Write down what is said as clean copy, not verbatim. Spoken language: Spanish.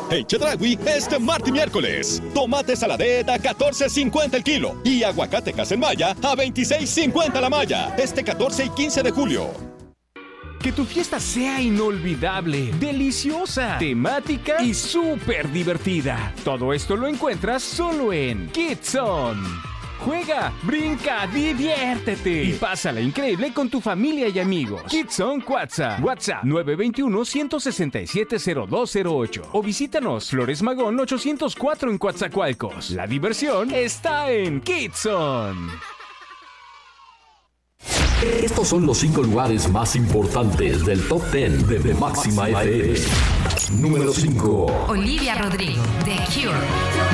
En Chedraui, este martes y miércoles. Tomate saladeta a $14.50 el kilo. Y aguacate Casemaya a $26.50 la malla. Este 14 y 15 de julio. Que tu fiesta sea inolvidable, deliciosa, temática y súper divertida. Todo esto lo encuentras solo en Kidzon. Juega, brinca, diviértete y pásala increíble con tu familia y amigos. Kidzon Cuatza. WhatsApp 921-167-0208 o visítanos Flores Magón 804 en Coatzacoalcos. La diversión está en Kidzon. Estos son los 5 lugares más importantes del Top 10 de Máxima FM. Número 5. Olivia Rodrigo, The Cure.